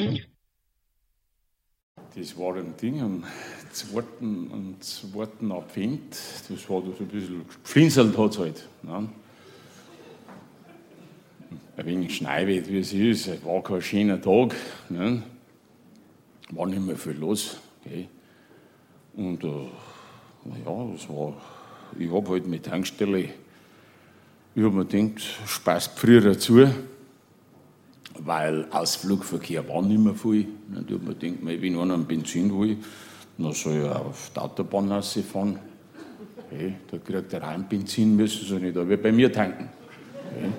Das war ein Ding am zweiten Advent. Das war so ein bisschen geflinzelt hat es halt. Ne? Ein wenig Schneewett, wie es ist. Es war kein schöner Tag. Ne? War nicht mehr viel los. Okay? Und ja, ich habe halt mit Tankstelle, ich habe mir gedacht, passt früher dazu, weil Ausflugverkehr war nicht mehr viel. Ich habe mir gedacht, wenn einer einen Benzin will, dann soll er auf die Autobahn rausfahren. Okay? Da kriegt er rein Benzin, müssen sie nicht, aber bei mir tanken. Okay?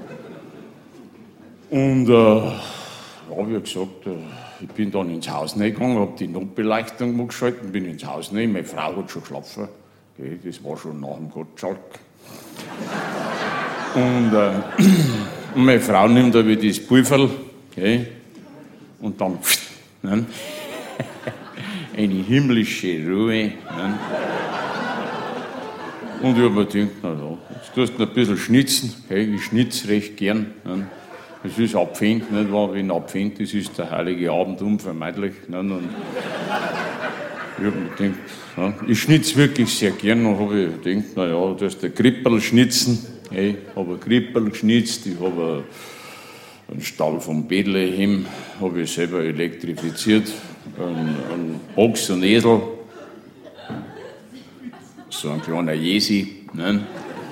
Und wie gesagt, ich bin dann ins Haus reingegangen, habe die Notbeleuchtung mal geschaltet, bin ins Haus rein, meine Frau hat schon geschlafen. Okay, das war schon nach dem Gottschalk. Und meine Frau nimmt aber das Pulverl, okay, und dann ne, eine himmlische Ruhe. Ne. Und ich habe mir gedacht, na ja, jetzt tust du ein bisschen schnitzen. Okay, ich schnitze recht gern. Ne. Es ist Advent, nicht wahr? Wenn Advent ist, ist der heilige Abend unvermeidlich. Nicht? Und ich habe mir gedacht, ja, ich schnitze wirklich sehr gern. Und habe ich gedacht, naja, das ist der Krippel schnitzen. Hey, ich habe einen Krippel geschnitzt, ich habe einen Stall von Bethlehem, habe ich selber elektrifiziert, einen Ochs und Esel, so ein kleiner Jesi. Ne?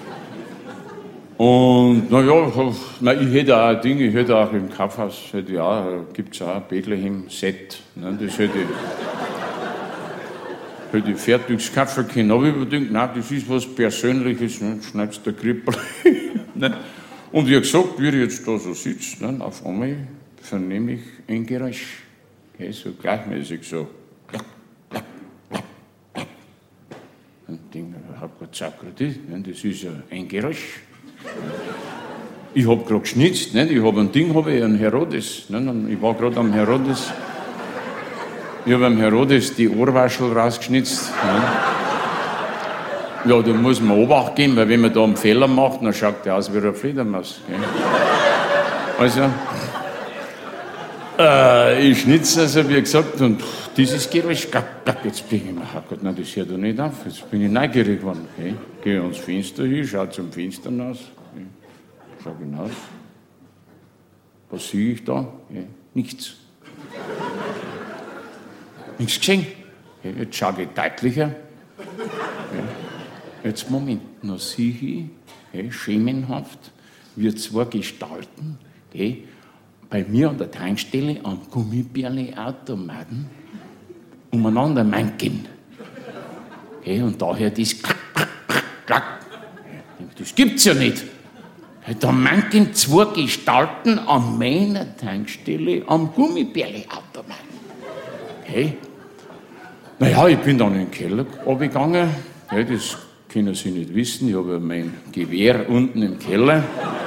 Und naja, ich hätte auch ein Ding, ich hätte auch im Kaufhaus, gibt es auch ein Bethlehem-Set. Ne, das hätte ich fertig kaufen können. Aber ich habe gedacht, nein, das ist was Persönliches, ne, schneidest der Krippel. Ne. Und wie gesagt, wie ich jetzt da so sitze, ne, auf einmal vernehme ich ein Geräusch. Okay, so gleichmäßig so. Ein Ding, das ist ein Geräusch. Ich habe gerade geschnitzt, nicht? Ich habe ein Ding, einen Herodes. Nicht? Ich war gerade am Herodes. Ich habe am Herodes die Ohrwaschel rausgeschnitzt. Nicht? Ja, da muss man Obacht geben, weil wenn man da einen Fehler macht, dann schaut der aus wie eine Fledermaus. Gell? Also, ich schnitze, also wie gesagt, und dieses Geräusch, jetzt bin ich mir, oh Gott, nein, das hört doch nicht auf, jetzt bin ich neugierig geworden. Okay? Gehe ans Fenster hin, schaue zum Fenster hinaus, okay? Schau hinaus. Was sehe ich da? Okay? Nichts. Nichts gesehen. Okay? Jetzt schaue ich deutlicher. Okay? Jetzt Moment, dann sehe ich, okay, schemenhaft, wie zwei Gestalten, okay, bei mir an der Tankstelle am Gummibärle-Automaten umeinander manken. Okay, und daher das klack, klack, klack, klack. Das gibt's ja nicht. Da manken zwei Gestalten an meiner Tankstelle am Gummibärle-Automaten. Okay. Naja, ich bin dann in den Keller runtergegangen. Okay, das können Sie nicht wissen. Ich habe mein Gewehr unten im Keller.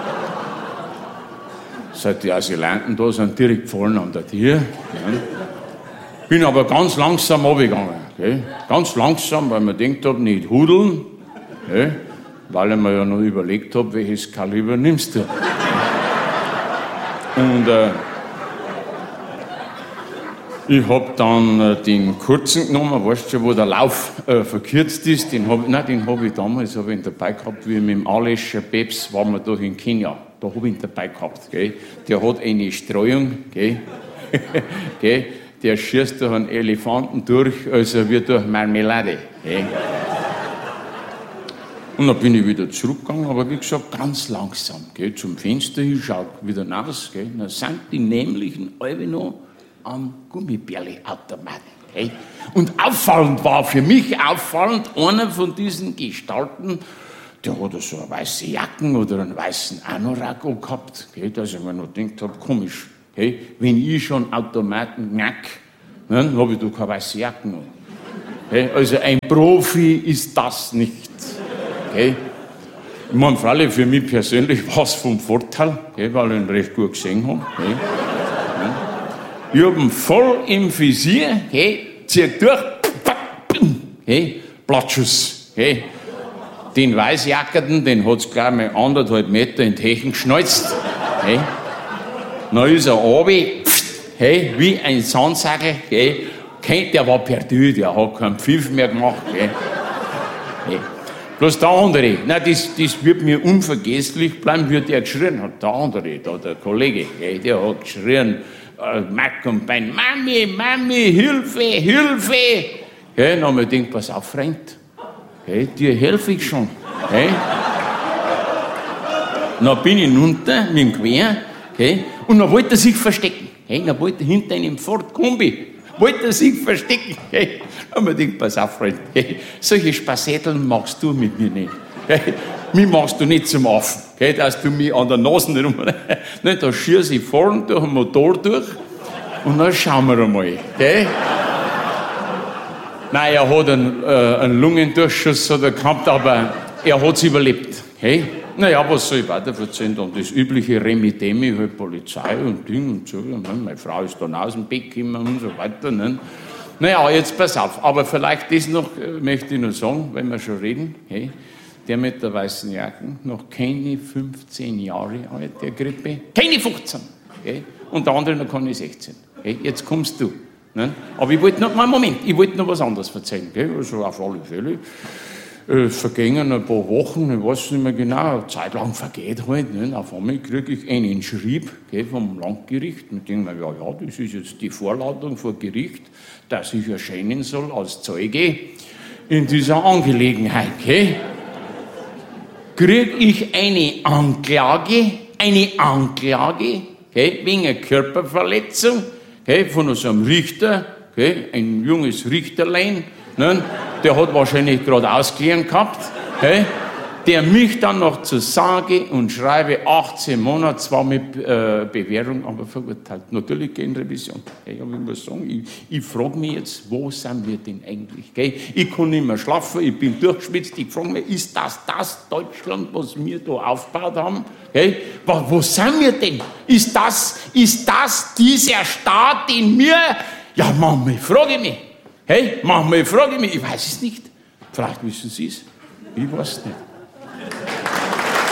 Seit die Asylanten da sind, direkt gefallen an der Tür. Ja. Bin aber ganz langsam runtergegangen. Okay. Ganz langsam, weil man denkt habe, nicht hudeln. Okay. Weil ich mir ja noch überlegt habe, welches Kaliber nimmst du. Und ich habe dann den kurzen genommen, weißt du, wo der Lauf verkürzt ist. Den habe ich damals ihn dabei gehabt, wie mit dem Alescher Peps waren wir da in Kenia. Da habe ich ihn dabei gehabt. Gell. Der hat eine Streuung, gell. Gell. Der schießt durch einen Elefanten durch, also wie durch Marmelade. Gell. Und dann bin ich wieder zurückgegangen, aber wie gesagt, ganz langsam. Gell, zum Fenster hin, schau wieder raus. Gell, dann sind die nämlichen alle noch am Gummibärle-Automaten. Gell. Und auffallend war für mich einer von diesen Gestalten, der hat so eine weiße Jacken oder einen weißen Anorak gehabt, gell, dass ich mir noch gedacht habe, komisch, gell, wenn ich schon Automaten knack, ne, dann habe ich doch keine weiße Jacken. Gell. Also ein Profi ist das nicht. Okay. Ich meine, freilich für mich persönlich war es vom Vorteil, okay, weil ich ihn recht gut gesehen habe. Okay. Ich habe ihn voll im Visier, okay, ziehe durch, okay, Plattschuss. Okay. Den Weißjackerten, den hat es gleich mal 1,5 Meter in die Hechen geschnalzt. Okay. Dann ist er runter, hey, wie ein Sandsagel, hey, der war perdu, der hat keinen Pfiff mehr gemacht, hey. Hey. Bloß der andere, nein, das wird mir unvergesslich bleiben, wie der geschrien hat. Der andere, der Kollege, hey, der hat geschrien, Mack und Bein, Mami, Hilfe, Hilfe. Hey, dann haben wir gedacht, pass auf, Freund, hey, dir helfe ich schon. Hey. Dann bin ich runter mit dem Gewehr, hey, und dann wollte er sich verstecken. Hey, dann wollte er hinter einem Ford Kombi, wollte er sich verstecken. Hey, dann haben wir gedacht, pass auf, Freund, hey, solche Spassetteln machst du mit mir nicht. Hey, mich machst du nicht zum Affen, hey, dass du mich an der Nase rum. Ne, da schieße ich vorn durch den Motor durch und dann schauen wir einmal. Okay? Nein, er hat einen Lungendurchschuss gehabt, aber er hat es überlebt. Hey? Naja, was soll ich weiter erzählen? Dann das übliche Remi-Demi, halt Polizei und Ding und so. Ne? Meine Frau ist dann aus dem Bett gekommen und so weiter. Ne? Naja, jetzt pass auf. Aber vielleicht das noch, möchte ich noch sagen, wenn wir schon reden. Hey? Der mit der weißen Jacke, noch keine 15 Jahre alt, der Grippe. Keine 15. Okay? Und der andere noch keine 16. Okay? Jetzt kommst du. Ne? Aber ich wollte noch, Moment, ich wollte noch was anderes erzählen. Okay? Also auf alle Fälle. Vergingen ein paar Wochen, ich weiß nicht mehr genau, eine Zeit lang vergeht halt. Ne? Auf einmal kriege ich einen Schrieb, okay, vom Landgericht. Und denke mir, ja, das ist jetzt die Vorladung vor Gericht, dass ich erscheinen soll als Zeuge in dieser Angelegenheit. Okay? Kriege ich eine Anklage, okay, wegen einer Körperverletzung, okay, von so einem Richter, okay, ein junges Richterlein, ne, der hat wahrscheinlich gerade ausgelernt gehabt, okay, der mich dann noch zu sage und schreibe 18 Monate, zwar mit Bewährung, aber verurteilt. Natürlich gegen Revision. Okay, ich muss sagen, ich frage mich jetzt, wo sind wir denn eigentlich? Okay? Ich kann nicht mehr schlafen, ich bin durchgeschwitzt, ich frage mich, ist das Deutschland, was wir da aufgebaut haben? Okay? Wo sind wir denn? Ist das dieser Staat in mir? Ja, manchmal frage ich mich. Hey, manchmal frage ich mich, ich weiß es nicht. Vielleicht wissen Sie es, ich weiß es nicht.